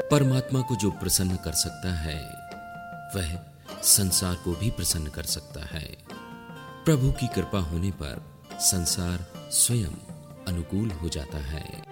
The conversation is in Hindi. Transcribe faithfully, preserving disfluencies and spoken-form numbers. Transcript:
परमात्मा को जो प्रसन्न कर सकता है वह संसार को भी प्रसन्न कर सकता है। प्रभु की कृपा होने पर संसार स्वयं अनुकूल हो जाता है।